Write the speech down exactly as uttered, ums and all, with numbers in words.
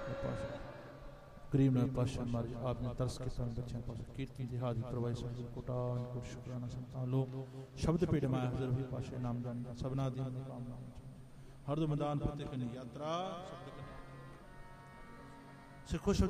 ਗਰੀਬ ਨਾਲ ਪਾਸ਼ਾ ਮਾਰ ਆਪ ਨੇ ਤਰਸ ਕੀਤਾ ਬੱਚਿਆਂ ਪਾਸ ਕੀਰਤਨ ਦੀ ਹਾਜ਼ਰੀ ਕਰਵਾਈ ਸਾਹਿਬ ਕੋਟਾਨ ਕੋਟ ਸ਼ੁਕਰਾਨਾ ਸੰਤਾਂ ਲੋ ਸ਼ਬਦ ਪੇਟ ਮਾਇਆ ਹਜ਼ਰ ਹੋਈ ਪਾਸ਼ਾ ਨਾਮ ਜਾਨ ਸਭਨਾ ਦੀ ਕਾਮਨਾ ਹਰ ਦੋ ਮੈਦਾਨ ਫਤਿਹ ਕਰਨੀ ਯਾਤਰਾ ਸਿੱਖੋ।